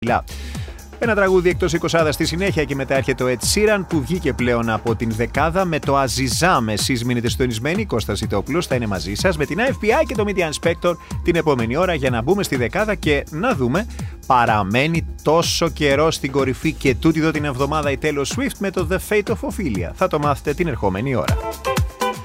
Ένα τραγούδι εκτός 20 στη συνέχεια και μετά έρχεται ο Ed Sheeran που βγήκε πλέον από την δεκάδα με το Αζιζάμ. Εσείς μείνετε συντονισμένοι, Κώστας Ζητόπουλος θα είναι μαζί σας με την FBI και το Media Inspector την επόμενη ώρα για να μπούμε στη δεκάδα και να δούμε. Παραμένει τόσο καιρό στην κορυφή και τούτη εδώ την εβδομάδα η Taylor Swift με το The Fate of Ophelia. Θα το μάθετε την ερχόμενη ώρα.